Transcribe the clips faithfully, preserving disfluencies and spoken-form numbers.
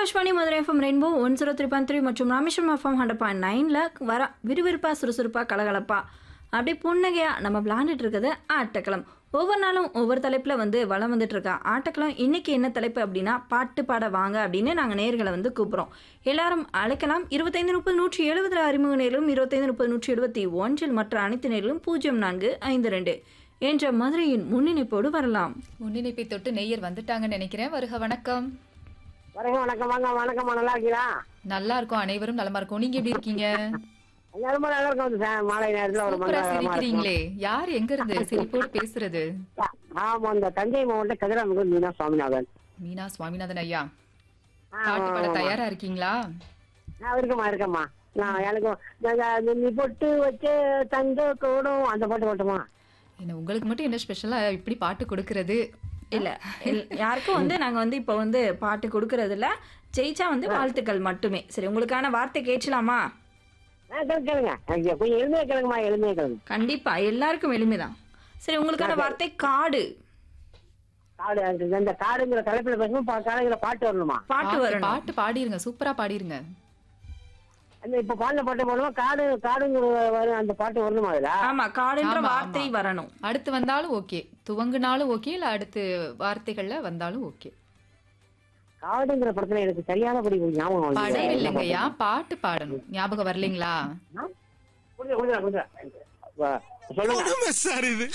Akashvani Madurai FM rainbow one zero three point three மற்றும் Rameswaram FM hundred point நைனில் வர விறுவிறுப்பாக சுறுசுறுப்பாக கலகலப்பா அப்படி புன்னகையாக நம்ம விளாண்டுட்டு இருக்கிறது ஆட்டக்களம். ஒவ்வொரு நாளும் ஒவ்வொரு தலைப்பில் வந்து வளம் வந்துட்டு இருக்கா ஆட்டக்களம். இன்னைக்கு என்ன தலைப்பு அப்படின்னா பாட்டு பாட வாங்க அப்படின்னு நாங்கள் நேர்களை வந்து கூப்பிட்றோம். எல்லாரும் அழைக்கலாம். இருபத்தைந்து முப்பது நூற்றி எழுபதில் அறிமுக நேர்களும் இருபத்தைந்து முப்பது நூற்றி எழுபத்தி ஒன்றில் மற்ற அனைத்து நேர்களும் பூஜ்ஜியம் நான்கு ஐந்து ரெண்டு என்ற மதுரையின் முன்னிணைப்போடு வரலாம். முன்னிணைப்பை தொட்டு நெய்யர் வந்துட்டாங்கன்னு நினைக்கிறேன். வருக வணக்கம். வணக்கம் வணக்கம் வாங்க வணக்கம் நல்லா இருக்கீங்களா? நல்லா இருக்கும், அனைவரும் நலமா இருக்கும். நீங்க எப்படி இருக்கீங்க? எல்லாரும் நல்லா இருக்கும். சா- மாலை நேரத்துல ஒரு சூப்பரா மங்களகரமா இருக்கும். சிரிக்கிறீங்களே. யார் எங்க இருந்து சிரிப்போடு பேசுறது? ஆமா, இந்த தஞ்சை மாவட்டம் கதிராமுகம் மீனா சுவாமிநாதன். மீனா சுவாமிநாதன் ஐயா, ஆ, பாட்டு பாட ஆமா. தயாரா இருக்கீங்களா? நான் இருக்கேம்மா இருக்கேம்மா. நான் எனக்கு நாங்க அந்த நீ பொட்டு வச்சு தங்க கூடும் அந்த பாட்டு பாட்டுமா? என்ன உங்களுக்கு மட்டும் என்ன ஸ்பெஷலா இப்படி பாட்டு கொடுக்கறது? இல்லை யாருக்கும் வந்து நாங்கள் வந்து இப்போ வந்து பாட்டு கொடுக்கறதில்ல. ஜெயிச்சா வந்து வாழ்த்துக்கள் மட்டுமே. சரி, உங்களுக்கான வார்த்தை கேட்கலாமா? ஆ, கேளுங்க கேளுங்க. ஐயா, கொஞ்சம் எளிமையா கேளுங்கம்மா, எளிமையா கேளுங்க. கண்டிப்பா, எல்லாருக்கும் எளிமைதான். சரி, உங்களுக்கான வார்த்தை காடு. காடு அந்த- இந்த காடுங்கிற தலைப்புல பேசணும். பா- காடுங்கிற பாட்டு வரணுமா? பாட்டு பாட்டு வரணும். பாட்டு பாடிருங்க, சூப்பரா பாடிருங்க. அந்த இப்ப பாடின பாட்டு போடணுமா? காடு காடுங்கிற வரும் அந்த பாட்டு வரணுமா அதுல? ஆமா, காடுன்ற ஆமா, வார்த்தை ஆமா. வரணும். அடுத்து வந்தாலும் ஓகே, துவங்குனாலும் ஓகே, இல்ல அடுத்து வார்த்தைகள்ல வந்தாலும் ஓகே. காடுங்கிற படத்துல எனக்கு சரியானபடி ஒரு ஞாபகம் வந்து பாடவே இல்லைங்கய்யா, பாட்டு பாடணும். ஞாபகம் வரலைங்களா? கொஞ்சம் கொஞ்சம் கொஞ்சம் வ- சொல்லுங்க.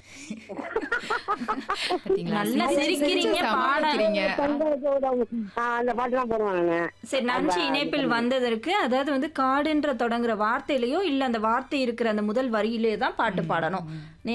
பாத்தீங்களா? நல்லா சிரிச்சு சிரிக்கிறீங்க, சிரிச்சு சமாளிக்கிறீங்க. ஆ, அந்த பாட்டுலாம் போடுவாங்க. சரி, நன்றி இணைப்பில் வந்ததற்கு. அதாவது வந்து காடுன்ற தொடங்குற வார்த்தையிலயோ இல்ல அந்த வார்த்தை இருக்கிற அந்த முதல் வரியிலேயே தான் பாட்டு பாடணும்.